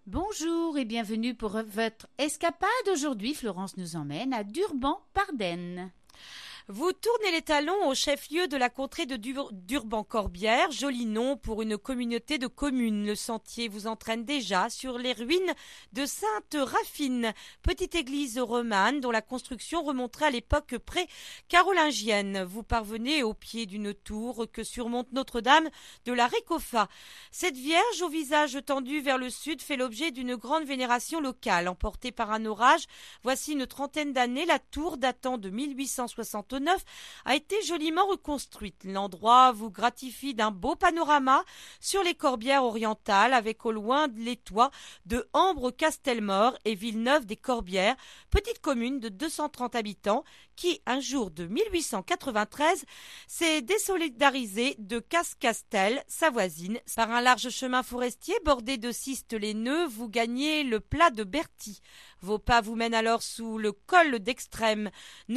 Bonjour et bienvenue pour votre escapade. Aujourd'hui, Florence nous emmène à Durban-Pardenne. Vous tournez les talons au chef-lieu de la contrée de Durban-Corbière, joli nom pour une communauté de communes. Le sentier vous entraîne déjà sur les ruines de Sainte-Raphine, petite église romane dont la construction remonterait à l'époque pré-carolingienne. Vous parvenez au pied d'une tour que surmonte Notre-Dame de la Récoffa. Cette vierge au visage tendu vers le sud fait l'objet d'une grande vénération locale. Emportée par un orage, voici une trentaine d'années, la tour datant de 1869 a été joliment reconstruite. L'endroit vous gratifie d'un beau panorama sur les Corbières orientales avec au loin les toits de Ambre-Castelmore et Villeneuve-des-Corbières, petite commune de 230 habitants qui, un jour de 1893, s'est désolidarisée de Casse-Castel, sa voisine. Par un large chemin forestier bordé de cistes-laineux, vous gagnez le plat de Berthy. Vos pas vous mènent alors sous le col d'Extrême.